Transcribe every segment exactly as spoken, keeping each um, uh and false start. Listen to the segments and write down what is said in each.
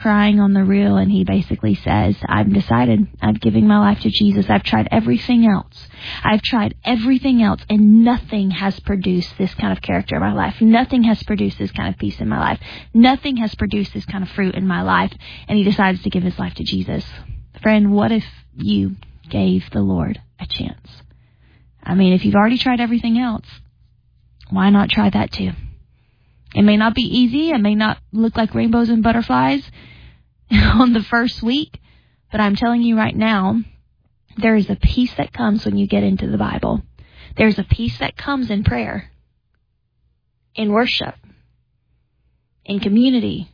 crying on the reel, and he basically says, I've decided I'm giving my life to Jesus. I've tried everything else. I've tried everything else, and nothing has produced this kind of character in my life. Nothing has produced this kind of peace in my life. Nothing has produced this kind of fruit in my life. And he decides to give his life to Jesus. Friend, what if you gave the Lord a chance? I mean, if you've already tried everything else, why not try that too? It may not be easy. It may not look like rainbows and butterflies on the first week. But I'm telling you right now, there is a peace that comes when you get into the Bible. There's a peace that comes in prayer, in worship, in community,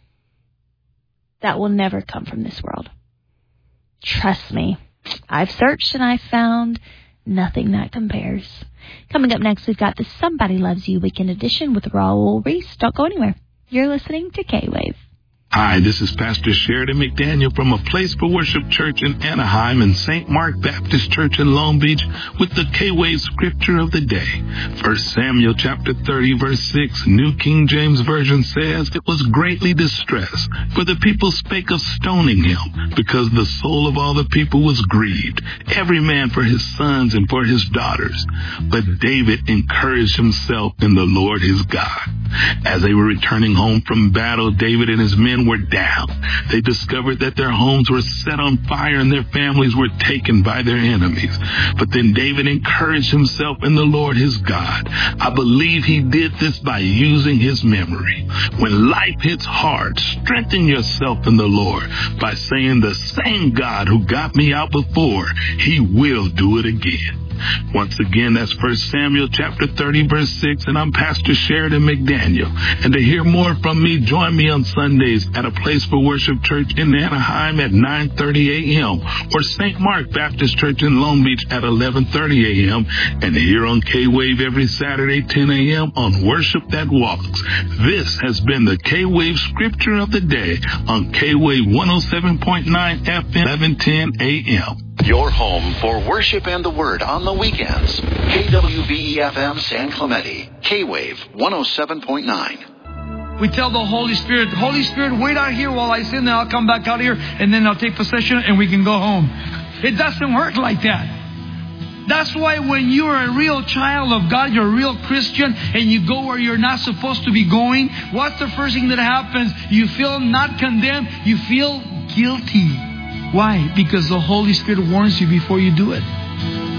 that will never come from this world. Trust me. I've searched and I've found nothing that compares. Coming up next, we've got the Somebody Loves You Weekend Edition with Raul Reese. Don't go anywhere. You're listening to K-Wave. Hi, this is Pastor Sheridan McDaniel from A Place for Worship Church in Anaheim and Saint Mark Baptist Church in Long Beach with the K-Wave Scripture of the Day. First Samuel chapter thirty, verse six, New King James Version says, It was greatly distressed, for the people spake of stoning him, because the soul of all the people was grieved, every man for his sons and for his daughters. But David encouraged himself in the Lord his God. As they were returning home from battle, David and his men were down. They discovered that their homes were set on fire and their families were taken by their enemies. But then David encouraged himself in the Lord his God. I believe he did this by using his memory. When life hits hard, strengthen yourself in the Lord by saying, the same God who got me out before, he will do it again. Once again, that's First Samuel chapter thirty, verse six, and I'm Pastor Sheridan McDaniel. And to hear more from me, join me on Sundays at A Place for Worship Church in Anaheim at nine thirty a.m. or Saint Mark Baptist Church in Long Beach at eleven thirty a.m. and here on K-Wave every Saturday, ten a.m. on Worship That Walks. This has been the K-Wave Scripture of the Day on K-Wave one oh seven point nine F M, eleven ten a.m. Your home for worship and the Word on the weekends. K W B E F M San Clemente. K-Wave one oh seven point nine. We tell the Holy Spirit, Holy Spirit, wait out here while I sin, then I'll come back out here, and then I'll take possession, and we can go home. It doesn't work like that. That's why when you're a real child of God, you're a real Christian, and you go where you're not supposed to be going, what's the first thing that happens? You feel not condemned. You feel guilty. Why? Because the Holy Spirit warns you before you do it.